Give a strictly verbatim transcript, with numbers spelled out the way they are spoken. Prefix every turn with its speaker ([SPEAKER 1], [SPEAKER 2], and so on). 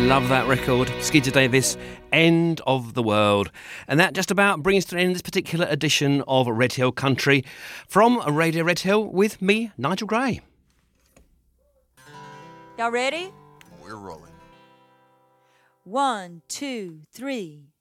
[SPEAKER 1] love that record. Skeeter Davis, End of the World. And that just about brings to an end this particular edition of Red Hill Country from Radio Red Hill with me, Nigel Gray.
[SPEAKER 2] Y'all ready?
[SPEAKER 3] We're rolling.
[SPEAKER 2] One, two, three.